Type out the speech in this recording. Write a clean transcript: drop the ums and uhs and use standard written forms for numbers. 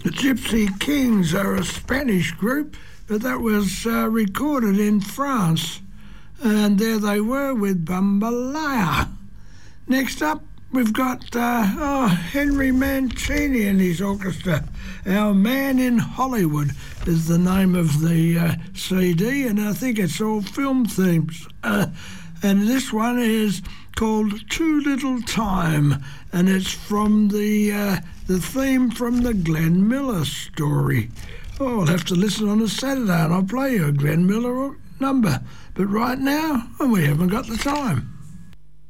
The Gypsy Kings are a Spanish group, but that was recorded in France. And there they were with Bambalaya. Next up, we've got Henry Mancini and his orchestra. Our Man in Hollywood is the name of the CD, and I think it's all film themes. And this one is called Too Little Time, and it's from the theme from the Glenn Miller story. Oh, I'll have to listen on a Saturday and I'll play you a Glenn Miller number. But right now, we haven't got the time.